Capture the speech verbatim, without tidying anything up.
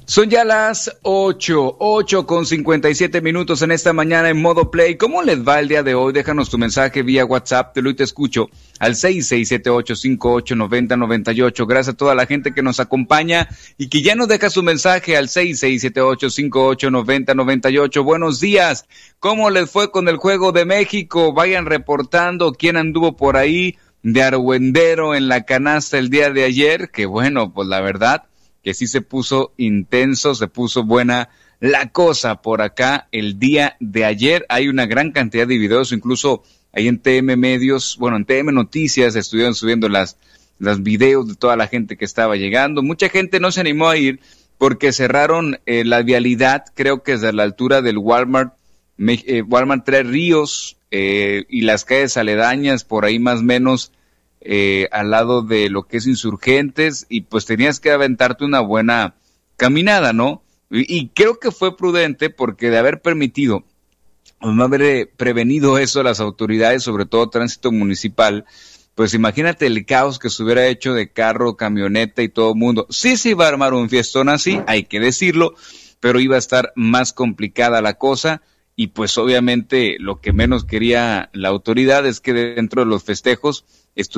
Son ya las ocho, ocho con cincuenta y siete minutos en esta mañana en modo play. ¿Cómo les va el día de hoy? Déjanos tu mensaje vía WhatsApp, te lo y te escucho al seis seis siete ocho cinco ocho nueve cero nueve ocho. Gracias a toda la gente que nos acompaña y que ya nos deja su mensaje al seis seis siete ocho cinco ocho nueve cero nueve ocho. Buenos días. ¿Cómo les fue con el Juego de México? Vayan reportando quién anduvo por ahí de argüendero en la canasta el día de ayer, que bueno, pues la verdad que sí se puso intenso, se puso buena la cosa por acá el día de ayer. Hay una gran cantidad de videos, incluso ahí en T M Medios, bueno, en T M Noticias estuvieron subiendo las, las videos de toda la gente que estaba llegando. Mucha gente no se animó a ir porque cerraron eh, la vialidad, creo que desde la altura del Walmart, eh, Walmart Tres Ríos eh, y las calles aledañas, por ahí más o menos, Eh, al lado de lo que es Insurgentes, y pues tenías que aventarte una buena caminada, ¿no? Y, y creo que fue prudente porque de haber permitido, o no haber prevenido eso las autoridades, sobre todo tránsito municipal, pues imagínate el caos que se hubiera hecho de carro, camioneta y todo el mundo. Sí se iba a armar un fiestón así, hay que decirlo, pero iba a estar más complicada la cosa. Y pues obviamente lo que menos quería la autoridad es que dentro de los festejos estuviera